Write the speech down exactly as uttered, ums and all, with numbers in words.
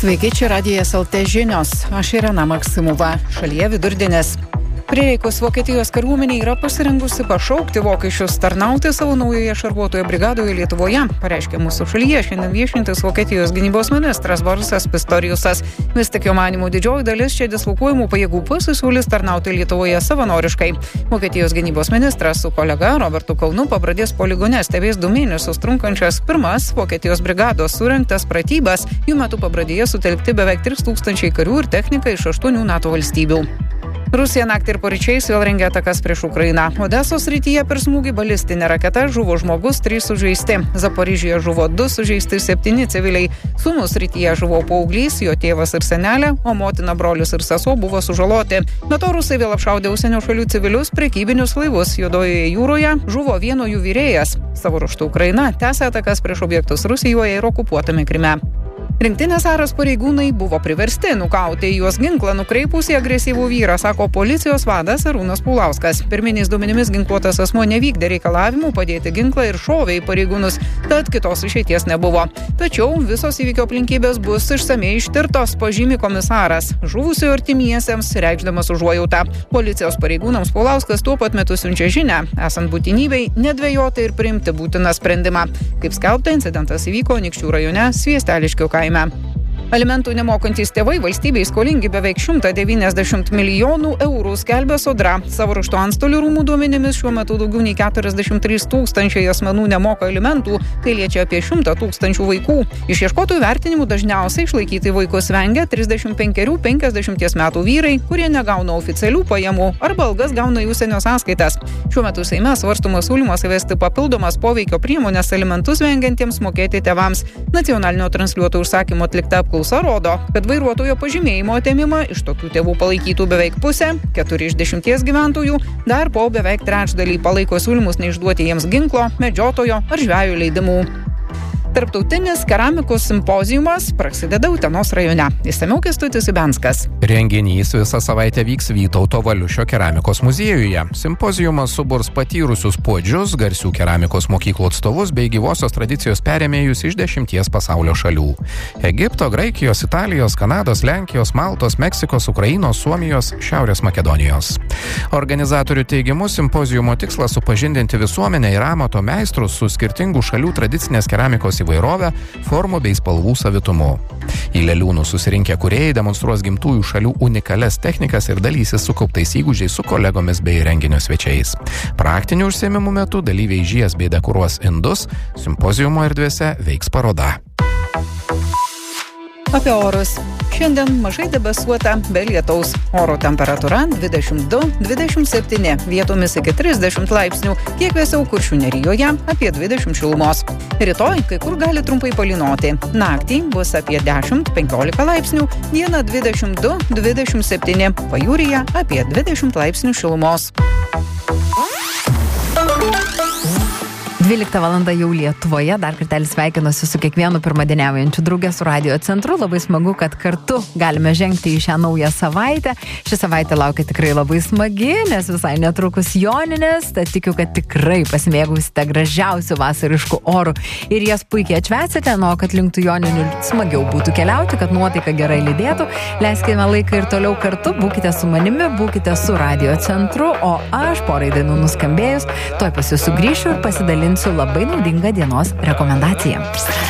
Sveiki, čia Radijas L T žinios. Aš Irena Maksimova. Šalyje vidurdienis. Prireikus Vokietijos kariuomenė yra pasirengusi pašaukti vokiečius tarnauti savo naujoje šarvuotoje brigadoje Lietuvoje, pareiškė mūsų šalyje šiandien viešintis Vokietijos gynybos ministras Borisas Pistoriusas. Vis tik jo manymų didžioji dalis čia dislokuojamų pajėgų pasisiūlys tarnauti Lietuvoje savanoriškai. Vokietijos gynybos ministras su kolega Robertu Kaunu pabradės poligone stebės du mėnesius trunkančias pirmas Vokietijos brigados surengtas pratybas. Jų metu pabradėje sutelkti beveik trys tūkstančiai karių ir technika iš aštuonių NATO valstybių. Rusija naktį ir paryčiais vėl rengia atakas prieš Ukrainą. Odesos srityje per smūgį balistinė raketa žuvo žmogus, trys sužeisti. Zaporižėje žuvo du sužeisti, septyni civiliai. Sūnus srityje žuvo paauglys, jo tėvas ir senelė, o motina, brolis ir sesuo buvo sužaloti. Be to rusai vėl apšaudė užsienio šalių civilius prekybinius laivus. Juodojoje jūroje žuvo vieno jų vyrėjas. Savo ruožtu Ukraina tęsia atakas prieš objektus Rusijoje ir okupuotame Kryme. Rinktinės aras pareigūnai buvo priversti nukauti juos ginklą nukreipusį agresyvų vyrą, sako policijos vadas Arūnas Paulauskas. Pirminiais duomenimis ginkluotas asmuo nevykdė reikalavimų padėti ginklą ir šovė į pareigūnus, tad kitos išeities nebuvo. Tačiau visos įvykio aplinkybės bus išsamei ištirtos, pažymi komisaras. Žuvusiųjų artimiesiems reikšdamas užuojautą. Policijos pareigūnams Paulauskas tuo pat metu siunčia žinią, esant būtinybei nedvejoti ir priimti būtiną sprendimą. Kaip skelbta, incidentas įvyko Anykščių rajone Sviesteliškių kaime. Alimentų nemokantys tėvai valstybei skolingi beveik šimtą devyniasdešimt milijonų eurų, skelbia Sodra. Savo ruožtu Antstolių rūmų duomenimis šiuo metu daugiau nei keturiasdešimt trys tūkstančiai asmenų nemoka alimentų, tai liečia apie šimtą tūkstančių vaikų. Išieškotojų vertinimų dažniausiai išlaikyti vaikus vengia trisdešimt penkerių penkiasdešimt metų vyrai, kurie negauna oficialių pajamų arba algas gauna į užsienio sąskaitas. Šiuo metu Seime svarstomas siūlymas įvesti papildomas poveikio priemonės alimentus vengiantiems mokėti tėvams. Nacionalinio transliuotojų užsakymo atlikta apklausa rodo, kad vairuotojo pažymėjimo atėmimą iš tokių tėvų palaikytų beveik pusė, keturi iš dešimties gyventojų, dar po beveik trečdalį palaiko siūlymus neišduoti jiems ginklo, medžiotojo ar žvejo leidimų. Tarptautinis keramikos simpoziumas prasideda Utenos rajone. Išsamiau Kęstutis Ibenskas. Renginys visą savaitę vyks Vytauto Valiušio keramikos muziejuje. Simpoziumas suburs patyrusius puodžius, garsių keramikos mokyklų atstovus bei gyvosios tradicijos perėmėjus iš dešimties pasaulio šalių. Egipto, Graikijos, Italijos, Kanados, Lenkijos, Maltos, Meksikos, Ukrainos, Suomijos, Šiaurės Makedonijos. Organizatorių teigimu, simpoziumo tikslas supažindinti visuomenę ir amato meistrus su skirtingų šalių tradicinės keramikos įvairovę, formų bei spalvų savitumu. Į Leliūnų susirinkę kūrėjai demonstruos gimtųjų šalių unikalias technikas ir dalysis sukauptais įgūdžiais su kolegomis bei renginio svečiais. Praktinių užsiėmimų metu dalyviai žies bei dekoruos indus, simpoziumo erdvėse veiks paroda. Apie orus. Šiandien mažai debesuota, be lietaus. Oro temperatūra dvidešimt du dvidešimt septyni, vietomis iki trisdešimt laipsnių, kiek vėsiau Kuršių nerijoje apie dvidešimt šilumos. Rytoj kai kur gali trumpai palynoti. Naktį bus apie dešimt penkiolika laipsnių, dieną dvidešimt du dvidešimt septyni, pajūryje apie dvidešimt laipsnių šilumos. dvylikta valanda jau Lietuvoje, dar kartelį sveikinuosi su kiekvienu pirmadieniaujančiu drauge su Radio Centru. Labai smagu, kad kartu galime žengti į šią naują savaitę. Ši savaitė laukia tikrai labai smagi, nes visai netrukus Joninės, tad tikiu, kad tikrai pasimėgausite gražiausių vasariškų orų ir jas puikiai atšvęsite, nuo kad linktų Joninių smagiau būtų keliauti, kad nuotaika gerai lydėtų. Leiskime laiką ir toliau kartu, būkite su manimi, būkite su Radio Centru, o aš porai dainų nuskambėjus, tuoj pas jūs sugrįšiu ir pasidalinsiu su labai naudinga dienos rekomendacija.